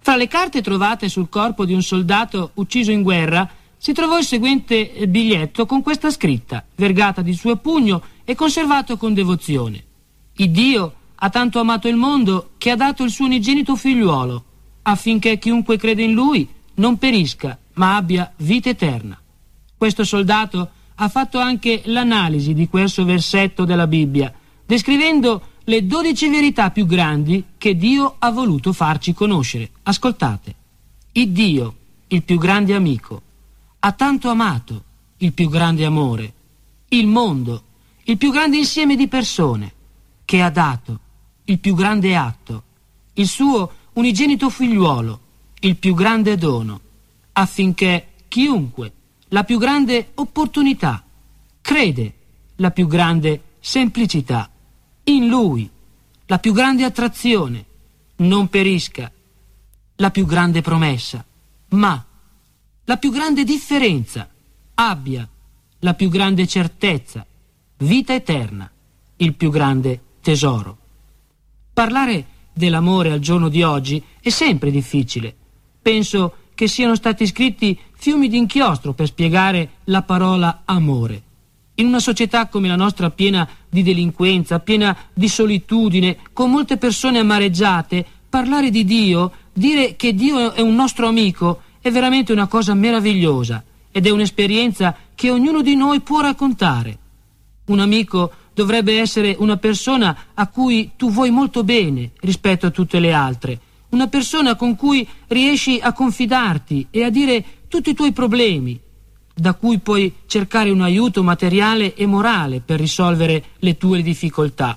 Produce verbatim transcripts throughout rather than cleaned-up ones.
Tra le carte trovate sul corpo di un soldato ucciso in guerra si trovò il seguente biglietto con questa scritta, vergata di suo pugno e conservato con devozione: «Iddio ha tanto amato il mondo che ha dato il suo unigenito figliuolo, affinché chiunque crede in lui non perisca, ma abbia vita eterna». Questo soldato ha fatto anche l'analisi di questo versetto della Bibbia, descrivendo le dodici verità più grandi che Dio ha voluto farci conoscere. Ascoltate. Iddio, il più grande amico, ha tanto amato, il più grande amore, il mondo, il più grande insieme di persone, che ha dato, il più grande atto, il suo unigenito figliuolo, il più grande dono, affinché chiunque, la più grande opportunità, crede, la più grande semplicità, in lui, la più grande attrazione, non perisca, la più grande promessa, ma la più grande differenza, abbia la più grande certezza, vita eterna, il più grande tesoro. Parlare dell'amore al giorno di oggi è sempre difficile. Penso che siano stati scritti fiumi d'inchiostro per spiegare la parola amore. In una società come la nostra, piena di delinquenza, piena di solitudine, con molte persone amareggiate, parlare di Dio, dire che Dio è un nostro amico, è veramente una cosa meravigliosa ed è un'esperienza che ognuno di noi può raccontare. Un amico dovrebbe essere una persona a cui tu vuoi molto bene rispetto a tutte le altre, una persona con cui riesci a confidarti e a dire tutti i tuoi problemi, da cui puoi cercare un aiuto materiale e morale per risolvere le tue difficoltà.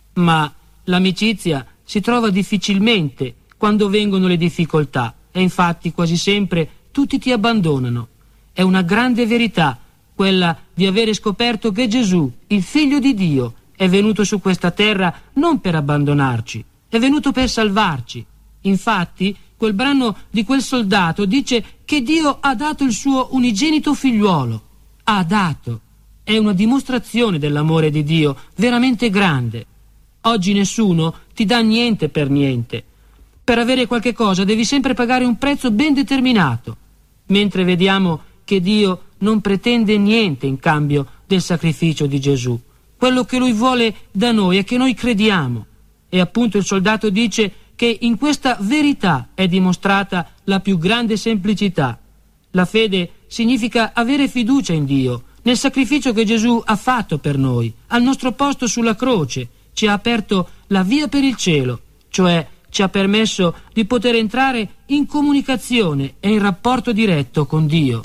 Ma l'amicizia si trova difficilmente quando vengono le difficoltà e infatti quasi sempre tutti ti abbandonano. È una grande verità quella di avere scoperto che Gesù, il Figlio di Dio, è venuto su questa terra non per abbandonarci, è venuto per salvarci. Infatti, quel brano di quel soldato dice che Dio ha dato il suo unigenito figliuolo. Ha dato. È una dimostrazione dell'amore di Dio veramente grande. Oggi nessuno ti dà niente per niente. Per avere qualche cosa devi sempre pagare un prezzo ben determinato, mentre vediamo che Dio non pretende niente in cambio del sacrificio di Gesù. Quello che Lui vuole da noi è che noi crediamo. E appunto il soldato dice che in questa verità è dimostrata la più grande semplicità. La fede significa avere fiducia in Dio, nel sacrificio che Gesù ha fatto per noi, al nostro posto sulla croce, ci ha aperto la via per il cielo, cioè ci ha permesso di poter entrare in comunicazione e in rapporto diretto con Dio.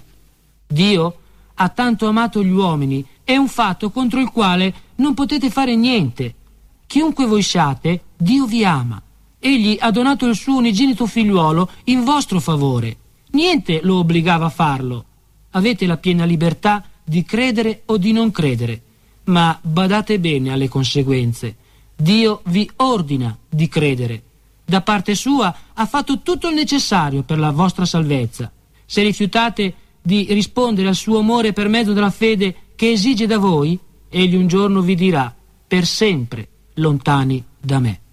Dio ha tanto amato gli uomini, è un fatto contro il quale non potete fare niente. Chiunque voi siate, Dio vi ama. Egli ha donato il suo unigenito figliuolo in vostro favore. Niente lo obbligava a farlo. Avete la piena libertà di credere o di non credere, ma badate bene alle conseguenze. Dio vi ordina di credere. Da parte sua ha fatto tutto il necessario per la vostra salvezza. Se rifiutate di rispondere al suo amore per mezzo della fede che esige da voi, egli un giorno vi dirà: per sempre lontani da me.